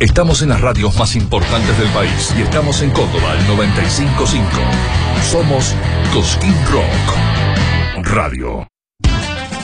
Estamos en las radios más importantes del país y estamos en Córdoba, el 95.5. Somos Cosquín Rock Radio.